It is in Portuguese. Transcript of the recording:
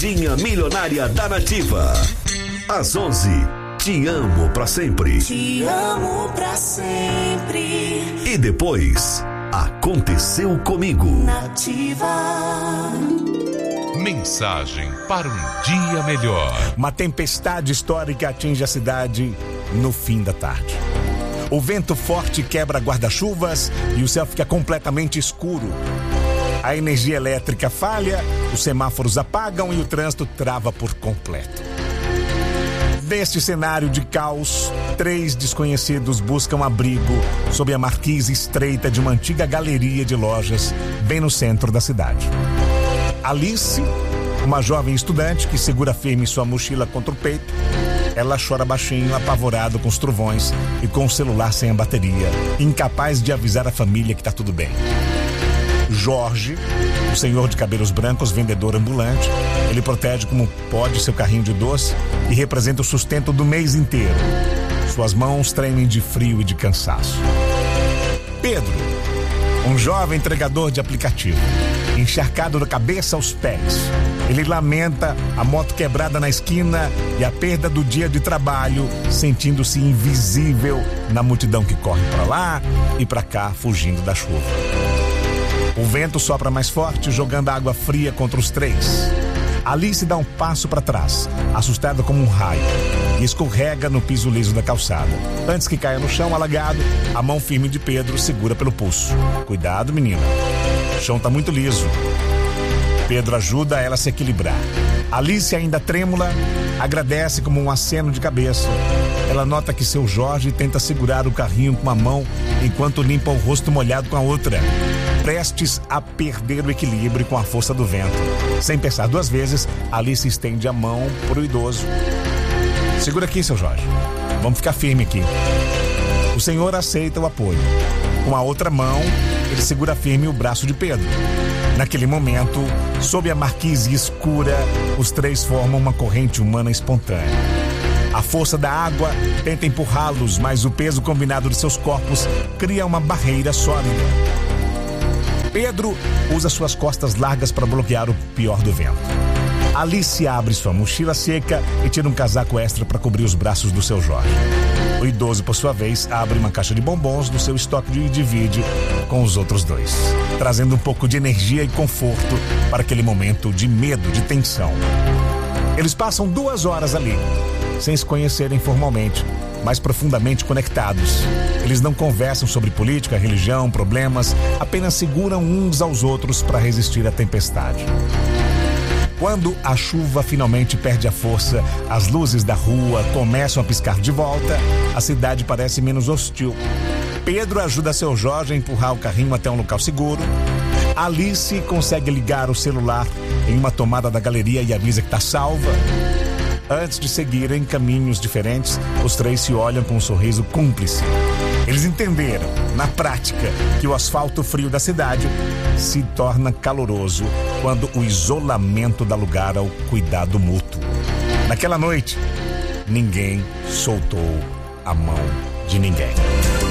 Pegadinha Milionária da Nativa. Às 11, Te Amo Pra Sempre. Te amo pra sempre. E depois, Aconteceu Comigo. Nativa. Mensagem para um dia melhor. Uma tempestade histórica atinge a cidade no fim da tarde. O vento forte quebra guarda-chuvas e o céu fica completamente escuro. A energia elétrica falha, os semáforos apagam e o trânsito trava por completo. Neste cenário de caos, 3 desconhecidos buscam abrigo sob a marquise estreita de uma antiga galeria de lojas bem no centro da cidade. Alice, uma jovem estudante que segura firme sua mochila contra o peito, ela chora baixinho, apavorado com os trovões e com o celular sem a bateria, incapaz de avisar a família que está tudo bem. Jorge, o senhor de cabelos brancos, vendedor ambulante, ele protege como pode seu carrinho de doce e representa o sustento do mês inteiro. Suas mãos tremem de frio e de cansaço. Pedro, um jovem entregador de aplicativo, encharcado da cabeça aos pés. Ele lamenta a moto quebrada na esquina e a perda do dia de trabalho, sentindo-se invisível na multidão que corre para lá e para cá, fugindo da chuva. O vento sopra mais forte, jogando água fria contra os 3. Alice dá um passo para trás, assustada como um raio, e escorrega no piso liso da calçada. Antes que caia no chão alagado, a mão firme de Pedro segura pelo pulso. Cuidado, menina. O chão tá muito liso. Pedro ajuda ela a se equilibrar. Alice, ainda trêmula, agradece como um aceno de cabeça. Ela nota que seu Jorge tenta segurar o carrinho com uma mão enquanto limpa o rosto molhado com a outra, prestes a perder o equilíbrio com a força do vento. Sem pensar 2 vezes, Alice estende a mão pro idoso. Segura aqui, seu Jorge. Vamos ficar firme aqui. O senhor aceita o apoio. Com a outra mão, ele segura firme o braço de Pedro. Naquele momento, sob a marquise escura, os 3 formam uma corrente humana espontânea. A força da água tenta empurrá-los, mas o peso combinado de seus corpos cria uma barreira sólida. Pedro usa suas costas largas para bloquear o pior do vento. Alice abre sua mochila seca e tira um casaco extra para cobrir os braços do seu Jorge. O idoso, por sua vez, abre uma caixa de bombons do seu estoque e divide com os outros 2, trazendo um pouco de energia e conforto para aquele momento de medo, de tensão. Eles passam 2 horas ali, sem se conhecerem formalmente, mas profundamente conectados. Eles não conversam sobre política, religião, problemas, apenas seguram uns aos outros para resistir à tempestade. Quando a chuva finalmente perde a força, as luzes da rua começam a piscar de volta, a cidade parece menos hostil. Pedro ajuda seu Jorge a empurrar o carrinho até um local seguro. Alice consegue ligar o celular em uma tomada da galeria e avisa que está salva. Antes de seguirem caminhos diferentes, os 3 se olham com um sorriso cúmplice. Eles entenderam, na prática, que o asfalto frio da cidade se torna caloroso quando o isolamento dá lugar ao cuidado mútuo. Naquela noite, ninguém soltou a mão de ninguém.